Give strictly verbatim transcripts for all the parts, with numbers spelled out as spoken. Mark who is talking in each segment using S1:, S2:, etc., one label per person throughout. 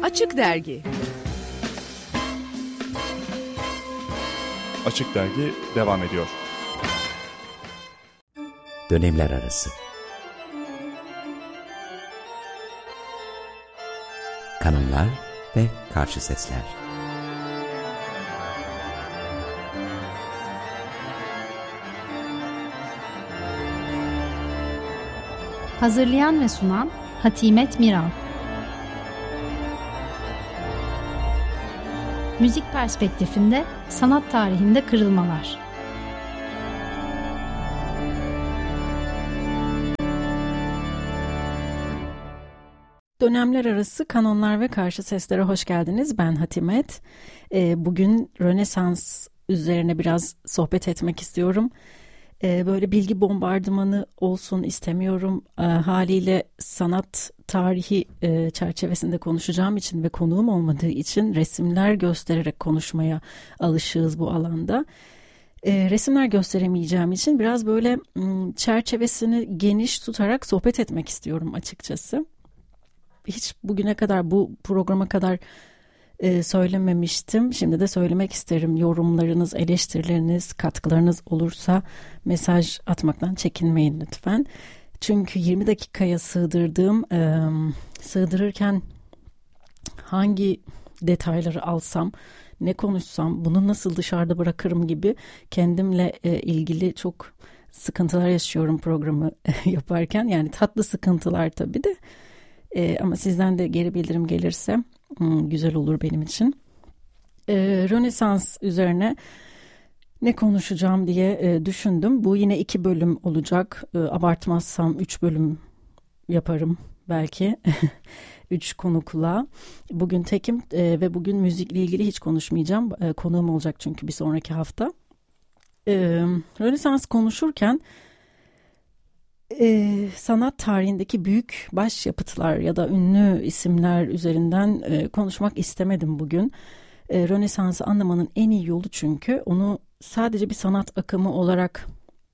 S1: Açık Dergi.
S2: Açık Dergi devam ediyor.
S3: Dönemler arası. Kanunlar ve karşı sesler.
S4: Hazırlayan ve sunan Hatimet Miran. Müzik perspektifinde sanat tarihinde kırılmalar.
S5: Dönemler arası kanonlar ve karşı seslere hoş geldiniz. Ben Hatimet. Bugün Rönesans üzerine biraz sohbet etmek istiyorum. Böyle bilgi bombardımanı olsun istemiyorum. Haliyle sanat tarihi çerçevesinde konuşacağım için ve konuğum olmadığı için resimler göstererek konuşmaya alışığız bu alanda. Resimler gösteremeyeceğim için biraz böyle çerçevesini geniş tutarak sohbet etmek istiyorum açıkçası. Hiç bugüne kadar, bu programa kadar e, söylememiştim. Şimdi de söylemek isterim. Yorumlarınız, eleştirileriniz, katkılarınız olursa mesaj atmaktan çekinmeyin lütfen. Çünkü yirmi dakikaya sığdırdığım, e, sığdırırken hangi detayları alsam, ne konuşsam, bunu nasıl dışarıda bırakırım gibi kendimle e, ilgili çok sıkıntılar yaşıyorum programı yaparken. Yani tatlı sıkıntılar tabii de. Ee, ama sizden de geri bildirim gelirse hmm, güzel olur benim için. Ee, Rönesans üzerine ne konuşacağım diye e, düşündüm. Bu yine iki bölüm olacak. E, abartmazsam üç bölüm yaparım belki. Üç konukla. Bugün tekim e, ve bugün müzikle ilgili hiç konuşmayacağım. E, konuğum olacak çünkü bir sonraki hafta. E, Rönesans konuşurken Ee, sanat tarihindeki büyük başyapıtlar ya da ünlü isimler üzerinden e, konuşmak istemedim bugün. E, Rönesans'ı anlamanın en iyi yolu çünkü onu sadece bir sanat akımı olarak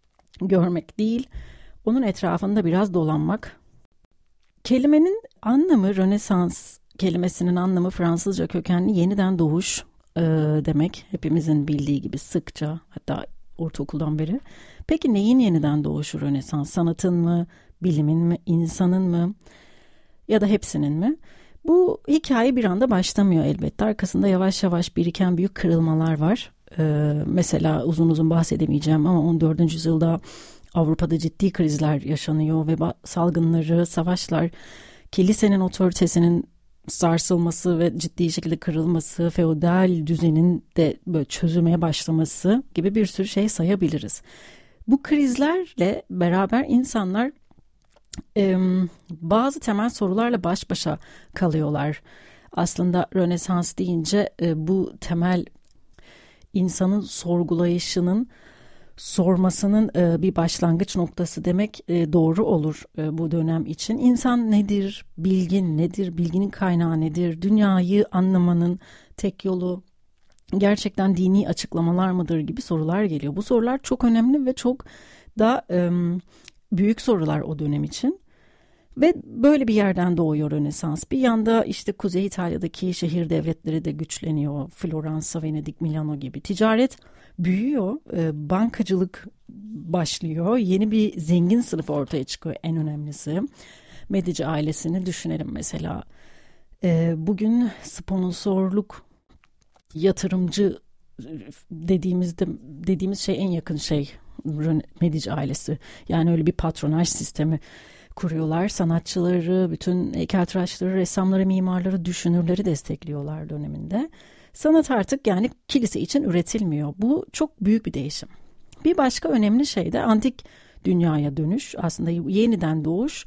S5: görmek değil, onun etrafında biraz dolanmak. Kelimenin anlamı, Rönesans kelimesinin anlamı Fransızca kökenli yeniden doğuş e, demek. Hepimizin bildiği gibi sıkça, hatta ortaokuldan beri. Peki neyin yeniden doğuşu Rönesans? Sanatın mı, bilimin mi, insanın mı ya da hepsinin mi? Bu hikaye bir anda başlamıyor elbette. Arkasında yavaş yavaş biriken büyük kırılmalar var. Ee, mesela uzun uzun bahsedemeyeceğim ama on dördüncü yüzyılda Avrupa'da ciddi krizler yaşanıyor ve salgınları, savaşlar, kilisenin otoritesinin sarsılması ve ciddi şekilde kırılması, feodal düzenin de böyle çözülmeye başlaması gibi bir sürü şey sayabiliriz. Bu krizlerle beraber insanlar e, bazı temel sorularla baş başa kalıyorlar. Aslında Rönesans deyince e, bu temel insanın sorgulayışının, sormasının e, bir başlangıç noktası demek e, doğru olur e, bu dönem için. İnsan nedir, bilgin nedir, bilginin kaynağı nedir, dünyayı anlamanın tek yolu gerçekten dini açıklamalar mıdır gibi sorular geliyor. Bu sorular çok önemli ve çok da e, büyük sorular o dönem için. Ve böyle bir yerden doğuyor Rönesans. Bir yanda işte Kuzey İtalya'daki şehir devletleri de güçleniyor. Floransa, Venedik, Milano gibi. Ticaret büyüyor, e, bankacılık başlıyor. Yeni bir zengin sınıf ortaya çıkıyor, en önemlisi. Medici ailesini düşünelim mesela. E, bugün sponsorluk, yatırımcı dediğimizde dediğimiz şey en yakın şey Medici ailesi. Yani öyle bir patronaj sistemi kuruyorlar. Sanatçıları, bütün heykeltıraşları, ressamları, mimarları, düşünürleri destekliyorlar döneminde. Sanat artık yani kilise için üretilmiyor. Bu çok büyük bir değişim. Bir başka önemli şey de antik dünyaya dönüş. Aslında yeniden doğuş.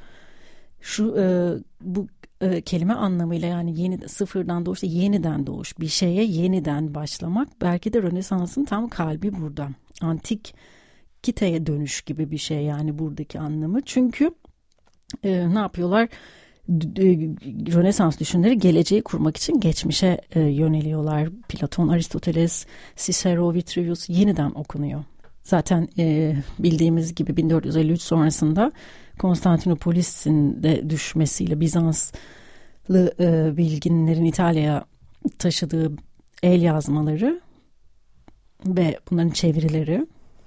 S5: Şu e, bu e, kelime anlamıyla yani yeni sıfırdan doğuş, yeniden doğuş. Bir şeye yeniden başlamak. Belki de Rönesans'ın tam kalbi burada. Antik kiteye dönüş gibi bir şey yani buradaki anlamı. Çünkü e, ne yapıyorlar? Rönesans düşünürleri geleceği kurmak için geçmişe e, yöneliyorlar. Platon, Aristoteles, Cicero, Vitruvius yeniden okunuyor. Zaten e, bildiğimiz gibi bin dört yüz elli üç sonrasında Konstantinopolis'in de düşmesiyle Bizans e, bilginlerin İtalya'ya taşıdığı el yazmaları ve bunların çevirileri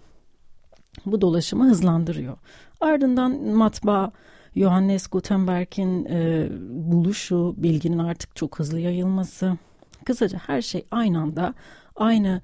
S5: bu dolaşımı hızlandırıyor. Ardından matbaa, Johannes Gutenberg'in e, buluşu, bilginin artık çok hızlı yayılması. Kısaca her şey aynı anda aynı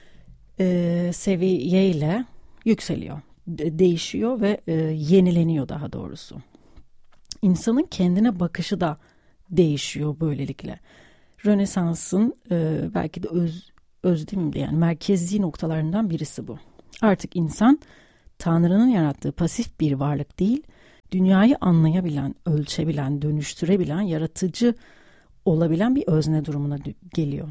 S5: e, seviyeyle yükseliyor, de, değişiyor ve e, yenileniyor daha doğrusu. İnsanın kendine bakışı da değişiyor böylelikle. Rönesans'ın e, belki de öz, öz değil mi? Yani merkezi noktalarından birisi bu. Artık insan Tanrı'nın yarattığı pasif bir varlık değil, dünyayı anlayabilen, ölçebilen, dönüştürebilen, yaratıcı olabilen bir özne durumuna geliyor.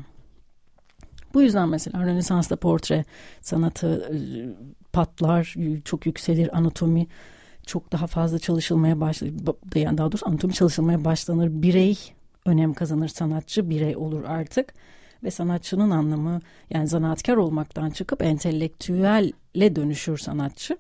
S5: Bu yüzden mesela Rönesans'ta portre sanatı patlar, çok yükselir, anatomi çok daha fazla çalışılmaya başlanır. Yani daha doğrusu anatomi çalışılmaya başlanır. Birey önem kazanır, sanatçı birey olur artık. Ve sanatçının anlamı, yani zanaatkar olmaktan çıkıp entelektüelle dönüşür sanatçı.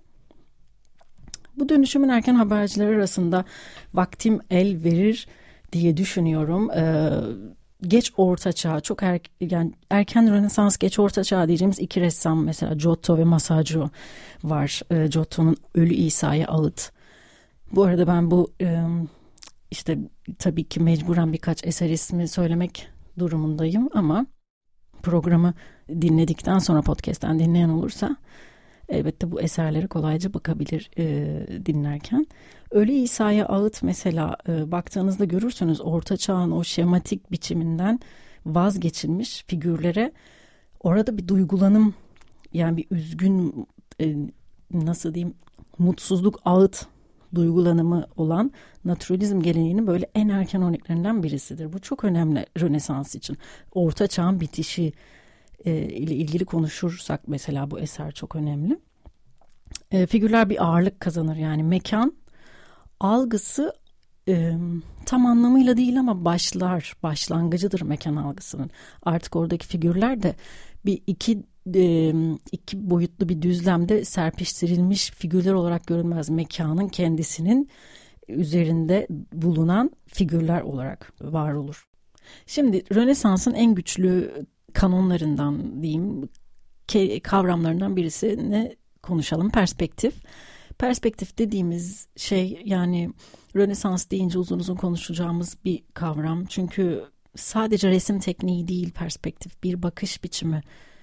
S5: Bu dönüşümün erken haberciler arasında vaktim el verir diye düşünüyorum. Ee, geç Orta Çağ, çok er, yani erken Rönesans, geç Orta Çağ diyeceğimiz iki ressam mesela Giotto ve Masaccio var. Ee, Giotto'nun Ölü İsa'ya Ağıt. Bu arada ben bu e, işte tabii ki mecburen birkaç eser ismi söylemek durumundayım ama programı dinledikten sonra podcast'ten dinleyen olursa elbette bu eserlere kolayca bakabilir e, dinlerken. Ölü İsa'ya Ağıt mesela e, baktığınızda görürsünüz Orta Çağ'ın o şematik biçiminden vazgeçilmiş figürlere orada bir duygulanım, yani bir üzgün e, nasıl diyeyim, mutsuzluk, ağıt duygulanımı olan naturalizm geleneğinin böyle en erken örneklerinden birisidir. Bu çok önemli Rönesans için. Orta Çağ'ın bitişi e, ile ilgili konuşursak mesela bu eser çok önemli. E, figürler bir ağırlık kazanır, yani mekan algısı e, tam anlamıyla değil ama başlar, başlangıcıdır mekan algısının. Artık oradaki figürler de bir iki e, iki boyutlu bir düzlemde serpiştirilmiş figürler olarak görünmez. Mekanın kendisinin üzerinde bulunan figürler olarak var olur. Şimdi Rönesans'ın en güçlü kanonlarından diyeyim, kavramlarından birisini konuşalım. Perspektif. Perspektif dediğimiz şey, yani Rönesans deyince uzun uzun konuşacağımız bir kavram. Çünkü sadece resim tekniği değil perspektif, bir bakış biçimi.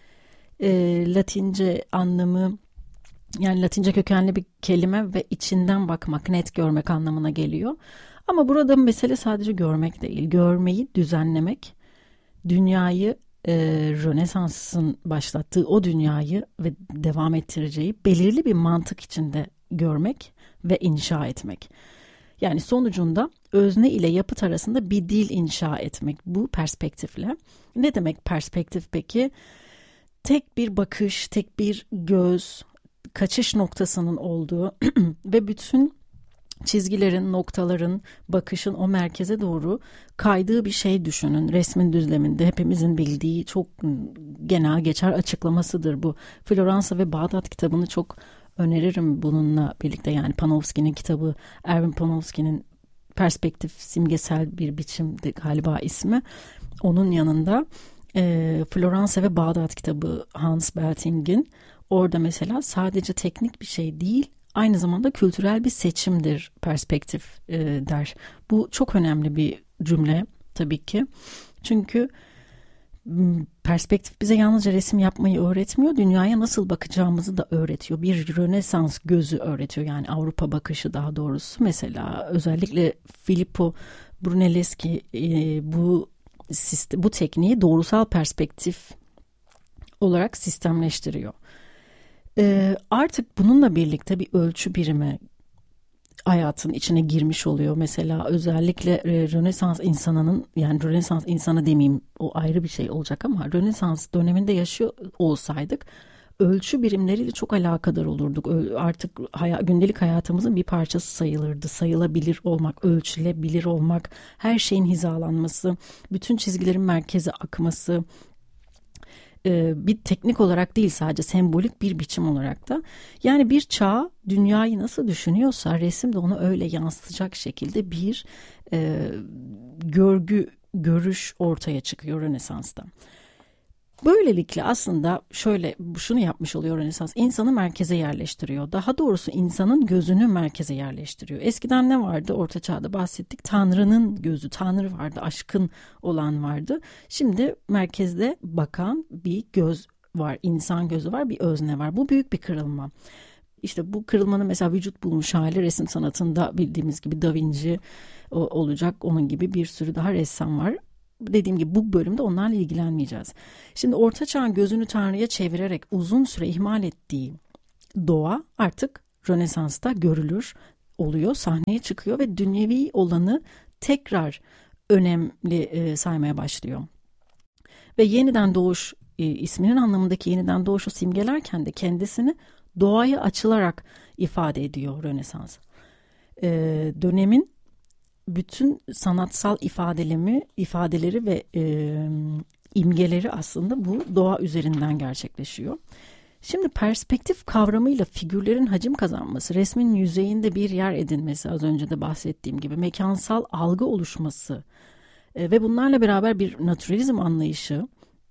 S5: E, Latince anlamı, yani Latince kökenli bir kelime ve içinden bakmak, net görmek anlamına geliyor. Ama burada mesele sadece görmek değil, görmeyi düzenlemek, dünyayı, e, Rönesans'ın başlattığı o dünyayı ve devam ettireceği belirli bir mantık içinde görmek ve inşa etmek. Yani sonucunda özne ile yapıt arasında bir dil inşa etmek bu perspektifle. Ne demek perspektif peki? Tek bir bakış, tek bir göz, kaçış noktasının olduğu ve bütün çizgilerin, noktaların, bakışın o merkeze doğru kaydığı bir şey düşünün. Resmin düzleminde hepimizin bildiği çok genel geçer açıklamasıdır bu. Floransa ve Bağdat kitabını çok öneririm bununla birlikte. Yani Panofsky'nin kitabı, Erwin Panofsky'nin Perspektif simgesel bir biçimdi galiba ismi. Onun yanında e, Floransa ve Bağdat kitabı Hans Belting'in, orada mesela sadece teknik bir şey değil, aynı zamanda kültürel bir seçimdir perspektif e, der. Bu çok önemli bir cümle tabii ki. Çünkü perspektif bize yalnızca resim yapmayı öğretmiyor, dünyaya nasıl bakacağımızı da öğretiyor. Bir Rönesans gözü öğretiyor, yani Avrupa bakışı daha doğrusu. Mesela özellikle Filippo Brunelleschi e, bu sistem, bu tekniği doğrusal perspektif olarak sistemleştiriyor. E, artık bununla birlikte bir ölçü birimi hayatın içine girmiş oluyor. Mesela özellikle Rönesans insanının, yani Rönesans insanı demeyeyim, o ayrı bir şey olacak ama Rönesans döneminde yaşıyor olsaydık ölçü birimleriyle çok alakadar olurduk. Artık hay- gündelik hayatımızın bir parçası sayılırdı. Sayılabilir olmak, ölçülebilir olmak, her şeyin hizalanması, bütün çizgilerin merkeze akması, bir teknik olarak değil, sadece sembolik bir biçim olarak da. Yani bir çağ dünyayı nasıl düşünüyorsa resim de onu öyle yansıtacak şekilde bir e, görgü, görüş ortaya çıkıyor Rönesans'ta. Böylelikle aslında şöyle şunu yapmış oluyor Rönesans, insanı merkeze yerleştiriyor. Daha doğrusu insanın gözünü merkeze yerleştiriyor. Eskiden ne vardı? Orta Çağ'da bahsettik. Tanrı'nın gözü, Tanrı vardı, aşkın olan vardı. Şimdi merkezde bakan bir göz var, insan gözü var, bir özne var. Bu büyük bir kırılma. İşte bu kırılmanın mesela vücut bulmuş hali resim sanatında bildiğimiz gibi Da Vinci olacak, onun gibi bir sürü daha ressam var. Dediğim gibi bu bölümde onlarla ilgilenmeyeceğiz. Şimdi Orta Çağ'ın gözünü Tanrı'ya çevirerek uzun süre ihmal ettiği doğa artık Rönesans'ta görülür oluyor, sahneye çıkıyor ve dünyevi olanı tekrar önemli e, saymaya başlıyor. Ve yeniden doğuş e, isminin anlamındaki yeniden doğuşu simgelerken de kendisini doğaya açılarak ifade ediyor Rönesans. E, dönemin bütün sanatsal ifadelemi, ifadeleri ve e, imgeleri aslında bu doğa üzerinden gerçekleşiyor. Şimdi perspektif kavramıyla figürlerin hacim kazanması, resmin yüzeyinde bir yer edinmesi, az önce de bahsettiğim gibi mekansal algı oluşması e, ve bunlarla beraber bir naturalizm anlayışı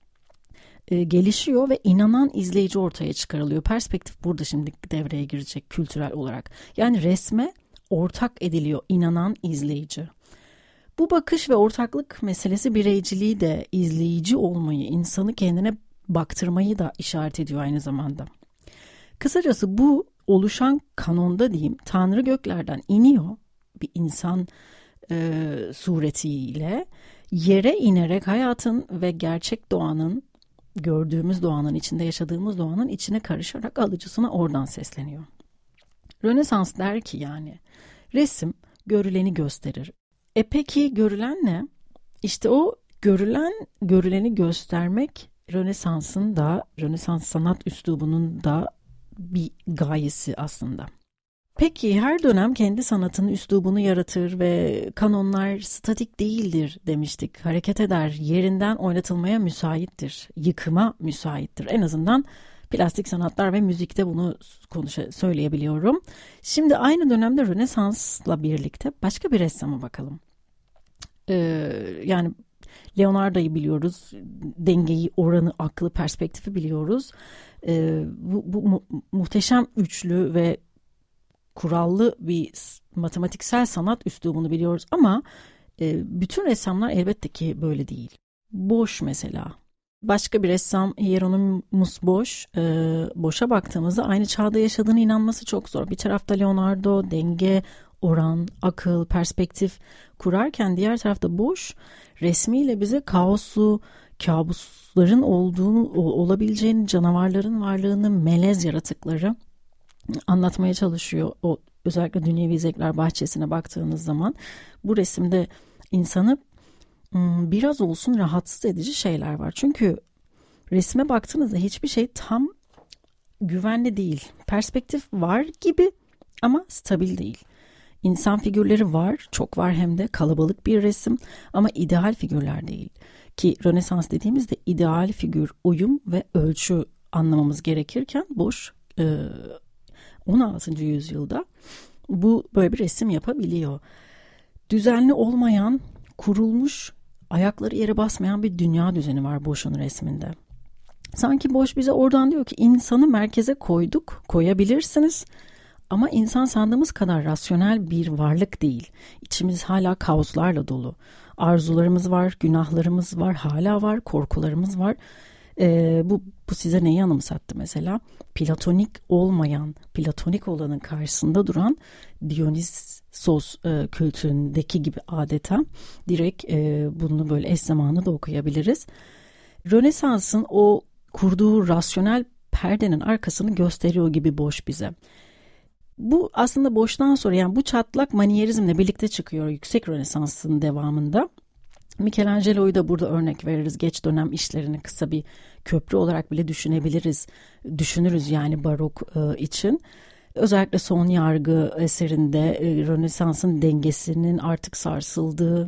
S5: e, gelişiyor ve inanan izleyici ortaya çıkarılıyor. Perspektif burada şimdi devreye girecek kültürel olarak. Yani resme ortak ediliyor inanan izleyici. Bu bakış ve ortaklık meselesi bireyciliği de, izleyici olmayı, insanı kendine baktırmayı da işaret ediyor aynı zamanda. Kısacası bu oluşan kanonda diyeyim, Tanrı göklerden iniyor bir insan e, suretiyle, yere inerek hayatın ve gerçek doğanın, gördüğümüz doğanın, içinde yaşadığımız doğanın içine karışarak alıcısına oradan sesleniyor. Rönesans der ki yani resim görüleni gösterir. E peki görülen ne? İşte o görülen, görüleni göstermek Rönesans'ın da, Rönesans sanat üslubunun da bir gayesi aslında. Peki her dönem kendi sanatının üslubunu yaratır ve kanonlar statik değildir demiştik. Hareket eder, yerinden oynatılmaya müsaittir, yıkıma müsaittir. En azından plastik sanatlar ve müzikte bunu konuşa, söyleyebiliyorum. Şimdi aynı dönemde Rönesans'la birlikte başka bir ressama bakalım. Ee, yani Leonardo'yu biliyoruz, dengeyi, oranı, aklı, perspektifi biliyoruz. Ee, bu, bu mu, muhteşem üçlü ve kurallı bir matematiksel sanat üslubunu biliyoruz ama e, bütün ressamlar elbette ki böyle değil. Boş mesela. Başka bir ressam Hieronymus Bosch, e, Bosch'a baktığımızda aynı çağda yaşadığını inanması çok zor. Bir tarafta Leonardo denge, oran, akıl, perspektif kurarken diğer tarafta Bosch resmiyle bize kaosu, kabusların olduğunu, olabileceğini, canavarların varlığını, melez yaratıkları anlatmaya çalışıyor. O özellikle Dünyevi Zevkler Bahçesi'ne baktığınız zaman bu resimde insanı biraz olsun rahatsız edici şeyler var. Çünkü resme baktığınızda hiçbir şey tam güvenli değil. Perspektif var gibi ama stabil değil. İnsan figürleri var, çok var hem de kalabalık bir resim ama ideal figürler değil. Ki Rönesans dediğimizde ideal figür, uyum ve ölçü anlamamız gerekirken Bosch on altıncı yüzyılda bu böyle bir resim yapabiliyor. Düzenli olmayan, kurulmuş, ayakları yere basmayan bir dünya düzeni var Bosch'un resminde. Sanki Bosch bize oradan diyor ki insanı merkeze koyduk, koyabilirsiniz ama insan sandığımız kadar rasyonel bir varlık değil. İçimiz hala kaoslarla dolu. Arzularımız var, günahlarımız var, hala var, korkularımız var. Ee, bu, bu size neyi anımsattı mesela? Platonik olmayan, platonik olanın karşısında duran Dionysos e, kültüründeki gibi adeta direkt e, bunu böyle eş zamanlı da okuyabiliriz. Rönesans'ın o kurduğu rasyonel perdenin arkasını gösteriyor gibi Bosch bize. Bu aslında Bosch'tan sonra yani bu çatlak manyerizmle birlikte çıkıyor yüksek Rönesans'ın devamında. Michelangelo'yu da burada örnek veririz. Geç dönem işlerini kısa bir köprü olarak bile düşünebiliriz. Düşünürüz yani barok e, için. Özellikle Son Yargı eserinde e, Rönesans'ın dengesinin artık sarsıldığı,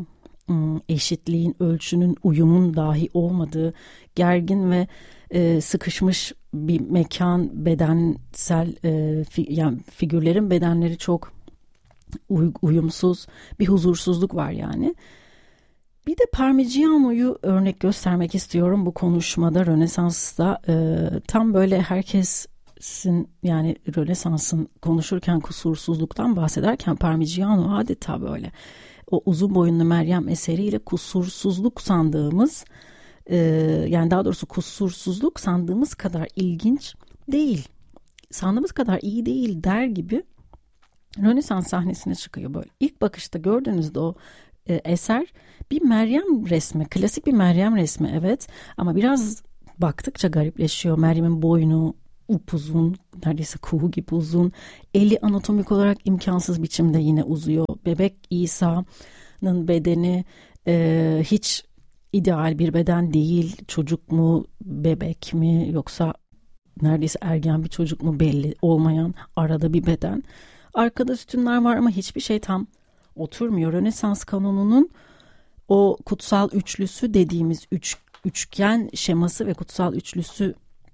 S5: eşitliğin, ölçünün, uyumun dahi olmadığı gergin ve e, sıkışmış bir mekan, bedensel e, fi, yani figürlerin bedenleri çok uy, uyumsuz, bir huzursuzluk var yani. Bir de Parmigiano'yu örnek göstermek istiyorum bu konuşmada. Rönesans'ta e, tam böyle herkesin, yani Rönesans'ın konuşurken kusursuzluktan bahsederken Parmigiano adeta böyle o uzun boyunlu Meryem eseriyle kusursuzluk sandığımız e, yani daha doğrusu kusursuzluk sandığımız kadar ilginç değil, sandığımız kadar iyi değil der gibi Rönesans sahnesine çıkıyor böyle. İlk bakışta gördüğünüzde o e, eser bir Meryem resmi, klasik bir Meryem resmi evet, ama biraz baktıkça garipleşiyor. Meryem'in boynu upuzun, neredeyse kuğu gibi uzun, eli anatomik olarak imkansız biçimde yine uzuyor. Bebek İsa'nın bedeni e, hiç ideal bir beden değil. Çocuk mu, bebek mi, yoksa neredeyse ergen bir çocuk mu belli olmayan arada bir beden. Arkada sütunlar var ama hiçbir şey tam oturmuyor. Rönesans kanonunun o kutsal üçlüsü dediğimiz üç, üçgen şeması ve kutsal üçlüsü,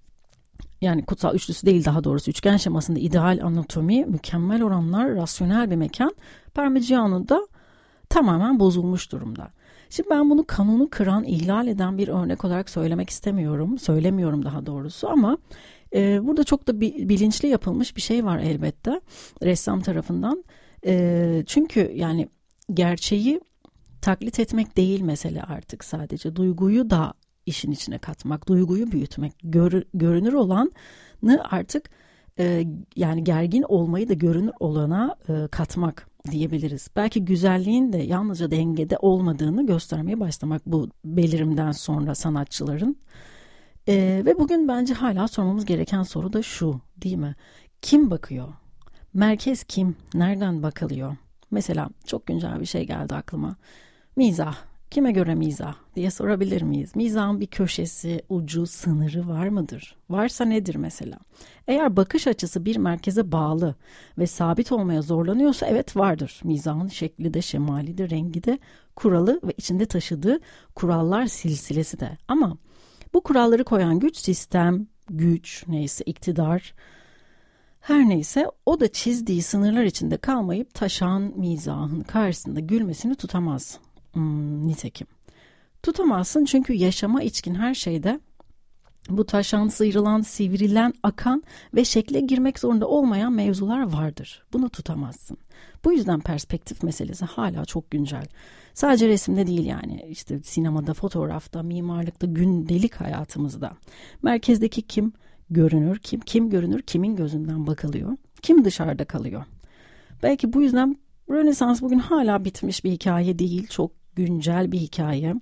S5: yani kutsal üçlüsü değil daha doğrusu üçgen şemasında ideal anatomi, mükemmel oranlar, rasyonel bir mekan Parmigiano'da tamamen bozulmuş durumda. Şimdi ben bunu kanonu kıran, ihlal eden bir örnek olarak söylemek istemiyorum. Söylemiyorum daha doğrusu ama e, burada çok da bi- bilinçli yapılmış bir şey var elbette ressam tarafından. E, çünkü yani gerçeği taklit etmek değil mesele artık sadece. Duyguyu da işin içine katmak, duyguyu büyütmek, gör, görünür olanı artık e, yani gergin olmayı da görünür olana e, katmak diyebiliriz. Belki güzelliğin de yalnızca dengede olmadığını göstermeye başlamak bu belirimden sonra sanatçıların. E, ve bugün bence hala sormamız gereken soru da şu, değil mi? Kim bakıyor? Merkez kim? Nereden bakılıyor? Mesela çok güncel bir şey geldi aklıma. Mizah. Kime göre mizah diye sorabilir miyiz? Mizahın bir köşesi, ucu, sınırı var mıdır? Varsa nedir mesela? Eğer bakış açısı bir merkeze bağlı ve sabit olmaya zorlanıyorsa evet vardır. Mizahın şekli de, şemali de, rengi de, kuralı ve içinde taşıdığı kurallar silsilesi de. Ama bu kuralları koyan güç, sistem, güç, neyse iktidar, her neyse o da çizdiği sınırlar içinde kalmayıp taşan mizahın karşısında gülmesini tutamaz. Hmm, nitekim. Tutamazsın çünkü yaşama içkin her şeyde bu taşan, sıyrılan, sivrilen, akan ve şekle girmek zorunda olmayan mevzular vardır. Bunu tutamazsın. Bu yüzden perspektif meselesi hala çok güncel. Sadece resimde değil yani, işte sinemada, fotoğrafta, mimarlıkta, gündelik hayatımızda. Merkezdeki kim görünür, kim kim görünür, kimin gözünden bakılıyor, kim dışarıda kalıyor. Belki bu yüzden Rönesans bugün hala bitmiş bir hikaye değil, çok güncel bir hikaye.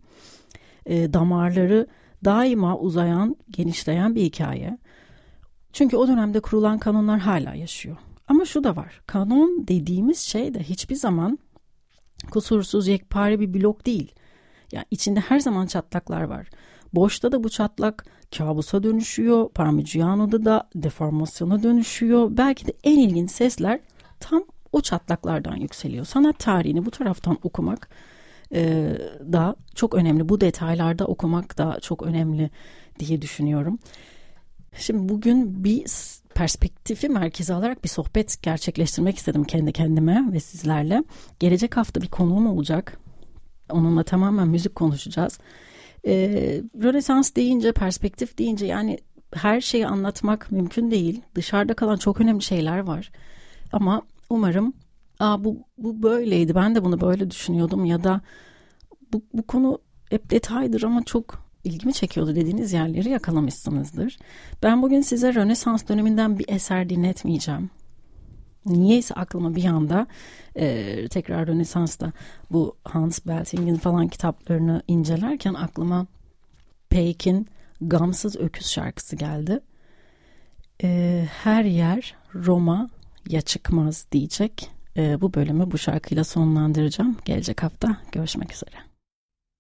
S5: E, damarları daima uzayan, genişleyen bir hikaye. Çünkü o dönemde kurulan kanonlar hala yaşıyor. Ama şu da var, kanon dediğimiz şey de hiçbir zaman kusursuz, yekpare bir blok değil. Yani içinde her zaman çatlaklar var. Boşta da bu çatlak kabusa dönüşüyor, Parmigiano'da da deformasyona dönüşüyor. Belki de en ilginç sesler tam o çatlaklardan yükseliyor. Sanat tarihini bu taraftan okumak e, da çok önemli. Bu detaylarda okumak da çok önemli diye düşünüyorum. Şimdi bugün bir perspektifi merkeze alarak bir sohbet gerçekleştirmek istedim kendi kendime ve sizlerle. Gelecek hafta bir konuğum olacak. Onunla tamamen müzik konuşacağız. E, Rönesans deyince, perspektif deyince yani her şeyi anlatmak mümkün değil. Dışarıda kalan çok önemli şeyler var. Ama umarım Aa, bu, bu böyleydi, ben de bunu böyle düşünüyordum ya da bu, bu konu hep detaydır ama çok ilgimi çekiyordu dediğiniz yerleri yakalamışsınızdır. Ben bugün size Rönesans döneminden bir eser dinletmeyeceğim. Niyeyse aklıma bir anda e, tekrar Rönesans'ta bu Hans Belting'in falan kitaplarını incelerken aklıma Peyk'in Gamsız Öküz şarkısı geldi. E, her yer Roma ya çıkmaz diyecek. E, bu bölümü bu şarkıyla sonlandıracağım. Gelecek hafta görüşmek üzere.